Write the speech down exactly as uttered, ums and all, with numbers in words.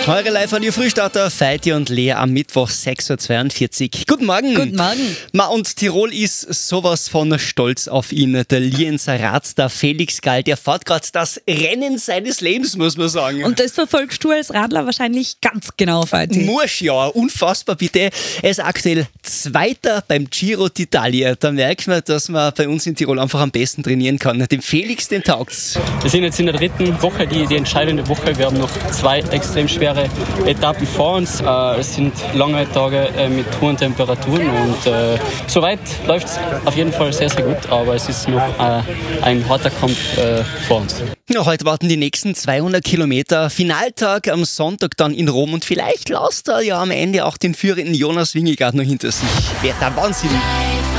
Eure Live-Radio-Frühstarter, Feiti und Lea am Mittwoch sechs Uhr zweiundvierzig. Guten Morgen. Guten Morgen. Ma, und Tirol ist sowas von stolz auf ihn. Der Lienzer Radstar Felix Gall, der fährt gerade das Rennen seines Lebens, muss man sagen. Und das verfolgst du als Radler wahrscheinlich ganz genau, Feiti. Muss ja, unfassbar bitte. Er ist aktuell Zweiter beim Giro d'Italia. Da merkt man, dass man bei uns in Tirol einfach am besten trainieren kann. Dem Felix, dem taugt's. Wir sind jetzt in der dritten Woche, die, die entscheidende Woche. Wir haben noch zwei extrem schwere Etappen vor uns. Äh, es sind lange Tage äh, mit hohen Temperaturen und äh, soweit läuft es auf jeden Fall sehr, sehr gut, aber es ist noch äh, ein harter Kampf äh, vor uns. Ja, heute warten die nächsten zweihundert Kilometer. Finaltag am Sonntag dann in Rom und vielleicht lasst er ja am Ende auch den führenden Jonas Vingegaard noch hinter sich. Wäre der Wahnsinn.